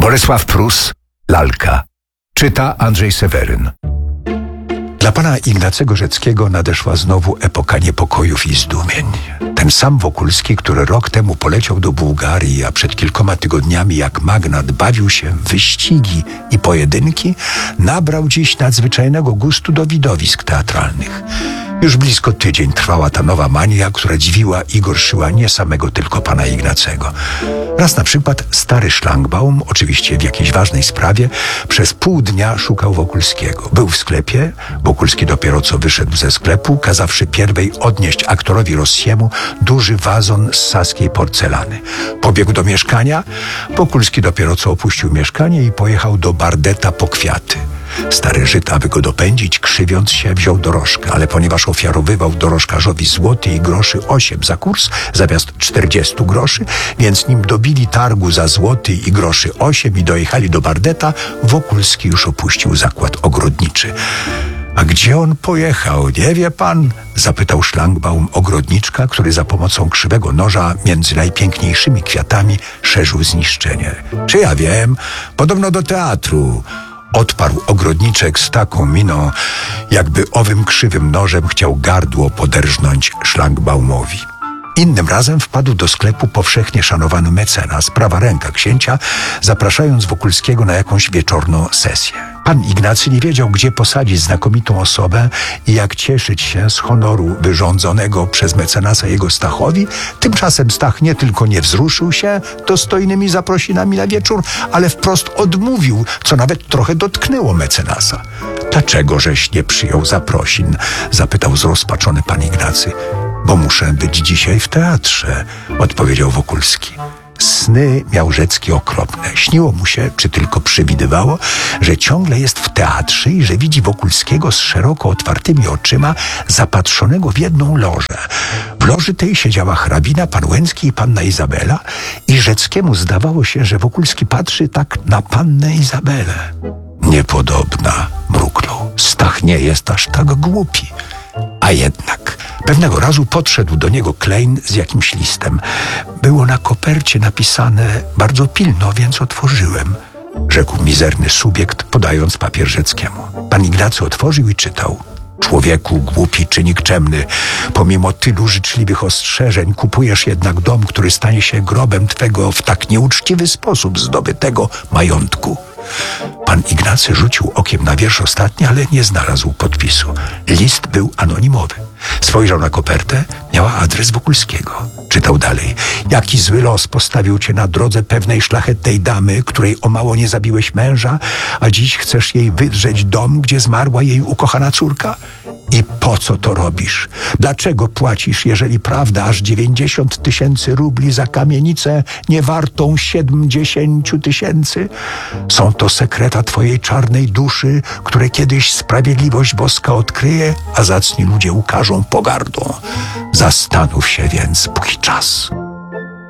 Bolesław Prus, Lalka. Czyta Andrzej Seweryn. Dla pana Ignacego Rzeckiego nadeszła znowu epoka niepokojów i zdumień. Ten sam Wokulski, który rok temu poleciał do Bułgarii, a przed kilkoma tygodniami jak magnat bawił się w wyścigi i pojedynki, nabrał dziś nadzwyczajnego gustu do widowisk teatralnych. Już blisko tydzień trwała ta nowa mania, która dziwiła i gorszyła nie samego tylko pana Ignacego. Raz na przykład stary szlangbaum, oczywiście w jakiejś ważnej sprawie, przez pół dnia szukał Wokulskiego. Był w sklepie, Wokulski dopiero co wyszedł ze sklepu, kazawszy pierwej odnieść aktorowi Rossiemu duży wazon z saskiej porcelany. Pobiegł do mieszkania, Wokulski dopiero co opuścił mieszkanie i pojechał do Bardeta po kwiaty. Stary Żyd, aby go dopędzić, krzywiąc się, wziął dorożkę, ale ponieważ ofiarowywał dorożkarzowi złoty i groszy 8 za kurs, zamiast 40 groszy, więc nim dobili targu za złoty i groszy 8 i dojechali do Bardeta, Wokulski już opuścił zakład ogrodniczy. A gdzie on pojechał, nie wie pan? Zapytał szlangbaum ogrodniczka, który za pomocą krzywego noża między najpiękniejszymi kwiatami szerzył zniszczenie. Czy ja wiem? Podobno do teatru. Odparł ogrodniczek z taką miną, jakby owym krzywym nożem chciał gardło poderżnąć szlangbaumowi. Innym razem wpadł do sklepu powszechnie szanowany mecenas, prawa ręka księcia, zapraszając Wokulskiego na jakąś wieczorną sesję. Pan Ignacy nie wiedział, gdzie posadzić znakomitą osobę i jak cieszyć się z honoru wyrządzonego przez mecenasa jego Stachowi. Tymczasem Stach nie tylko nie wzruszył się dostojnymi zaprosinami na wieczór, ale wprost odmówił, co nawet trochę dotknęło mecenasa. Dlaczego żeś nie przyjął zaprosin? Zapytał zrozpaczony pan Ignacy. Bo muszę być dzisiaj w teatrze, odpowiedział Wokulski. Sny miał Rzecki okropne. Śniło mu się, czy tylko przywidywało, że ciągle jest w teatrze i że widzi Wokulskiego z szeroko otwartymi oczyma, zapatrzonego w jedną lożę. W loży tej siedziała hrabina, pan Łęcki i panna Izabela i Rzeckiemu zdawało się, że Wokulski patrzy tak na pannę Izabelę. Niepodobna, mruknął. Stach nie jest aż tak głupi. A jednak pewnego razu podszedł do niego Klein z jakimś listem. Było na kopercie napisane bardzo pilno, więc otworzyłem, rzekł mizerny subiekt, podając papier Rzeckiemu. Pan Ignacy otworzył i czytał. Człowieku głupi czy nikczemny, pomimo tylu życzliwych ostrzeżeń kupujesz jednak dom, który stanie się grobem twego w tak nieuczciwy sposób zdobytego majątku. Pan Ignacy rzucił okiem na wiersz ostatni, ale nie znalazł podpisu. List był anonimowy. Spojrzał na kopertę, miała adres Wokulskiego. Czytał dalej. Jaki zły los postawił cię na drodze pewnej szlachetnej damy, której o mało nie zabiłeś męża, a dziś chcesz jej wydrzeć dom, gdzie zmarła jej ukochana córka? I po co to robisz? Dlaczego płacisz, jeżeli prawda, aż 90 000 rubli za kamienicę niewartą 70 000? Są to sekreta twojej czarnej duszy, które kiedyś sprawiedliwość boska odkryje, a zacni ludzie ukażą pogardą. Zastanów się więc, póki czas.